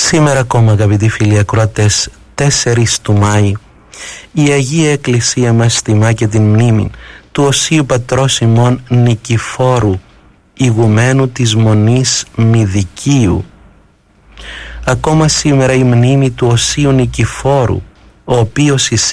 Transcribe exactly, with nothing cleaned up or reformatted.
Σήμερα ακόμα, αγαπητοί φίλοι ακροατές, τέσσερις του Μάη, η Αγία Εκκλησία μας τιμά και την μνήμη του Οσίου Πατρός ημών Νικηφόρου, ηγουμένου της Μονής Μυδικίου. Ακόμα σήμερα η μνήμη του Οσίου Νικηφόρου, ο οποίος